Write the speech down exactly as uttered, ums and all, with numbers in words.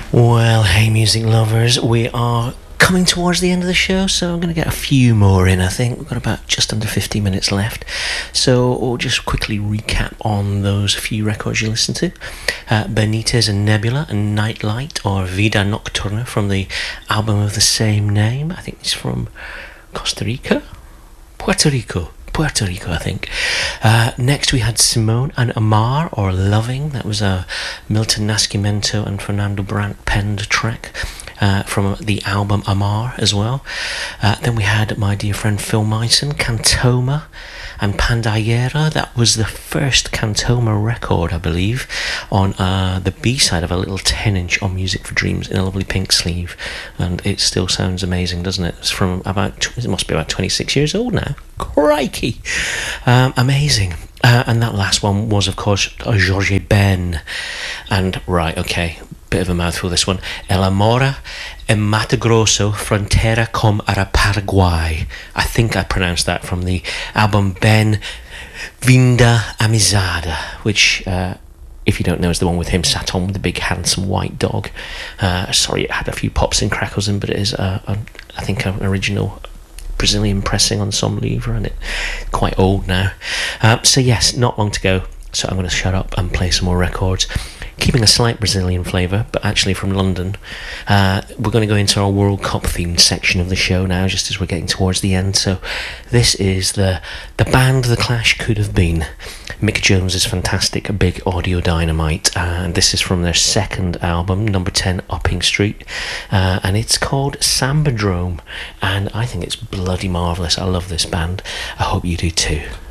Well, hey, music lovers, we are coming towards the end of the show, so I'm going to get a few more in. I think we've got about just under fifty minutes left, so we'll just quickly recap on those few records you listened to. uh, Benitez and Nebula and Nightlight, or Vida Nocturna, from the album of the same name. I think it's from Costa Rica? Puerto Rico. Puerto Rico, I think. Uh, next we had Simone and Amar, or Loving. That was a Milton Nascimento and Fernando Brandt penned track uh, from the album Amar as well. Uh, then we had my dear friend Phil Myson, Cantoma and Pandayera. That was the first Cantoma record, I believe, on uh, the B-side of a little ten inch on Music for Dreams in a lovely pink sleeve, and it still sounds amazing, doesn't it? It's from about, it must be about twenty-six years old now. Crikey! Um, amazing. Uh, and that last one was, of course, Jorge Ben. And, right, okay, bit of a mouthful, this one. El Amore en Mato Grosso, Frontera com ara Paraguay. I think I pronounced that from the album Ben Vinda Amizada, which, uh, if you don't know, is the one with him sat on with the big handsome white dog. Uh, sorry, it had a few pops and crackles in, but it is, uh, a, I think, an original Brazilian pressing on some lever, and it's quite old now. Uh, so yes, not long to go, so I'm going to shut up and play some more records, keeping a slight Brazilian flavour, but actually from London. Uh, we're going to go into our World Cup themed section of the show now, just as we're getting towards the end. So this is the the band The Clash could have been. Mick Jones's fantastic Big Audio Dynamite, and this is from their second album, number ten, Upping Street, uh, and it's called Sambadrome, and I think it's bloody marvellous. I love this band. I hope you do too.